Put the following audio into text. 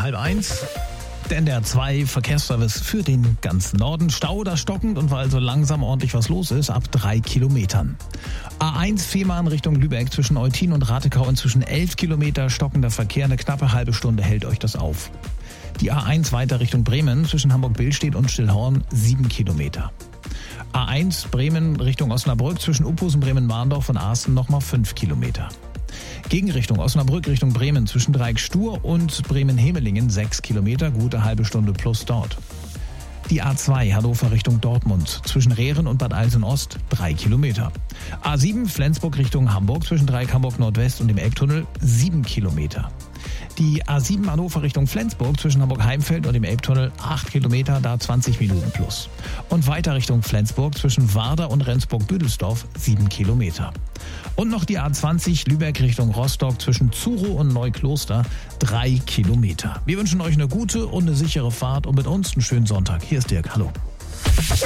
1:30. Der NDR 2 Verkehrsservice für den ganzen Norden. Stau oder stockend und weil also langsam ordentlich was los ist, ab 3 Kilometern. A1 Fehmarn Richtung Lübeck zwischen Eutin und Ratekau inzwischen 11 Kilometer stockender Verkehr. Eine knappe halbe Stunde hält euch das auf. Die A1 weiter Richtung Bremen zwischen Hamburg-Billstedt und Stillhorn 7 Kilometer. A1 Bremen Richtung Osnabrück zwischen Uphusen, Bremen-Marndorf und Aaßen nochmal 5 Kilometer. Gegenrichtung Osnabrück Richtung Bremen zwischen Dreieck-Stur und Bremen-Hemelingen 6 Kilometer, gute halbe Stunde plus dort. Die A2 Hannover Richtung Dortmund zwischen Rehren und Bad Alsen-Ost 3 Kilometer. A7 Flensburg Richtung Hamburg zwischen Dreieck Hamburg Nordwest und dem Elbtunnel 7 Kilometer. Die A7 Hannover Richtung Flensburg zwischen Hamburg-Heimfeld und dem Elbtunnel 8 Kilometer, da 20 Minuten plus. Und weiter Richtung Flensburg zwischen Warder und Rendsburg-Büdelsdorf 7 Kilometer. Und noch die A20 Lübeck Richtung Rostock zwischen Zuro und Neukloster 3 Kilometer. Wir wünschen euch eine gute und eine sichere Fahrt und mit uns einen schönen Sonntag. Hier ist Dirk, hallo.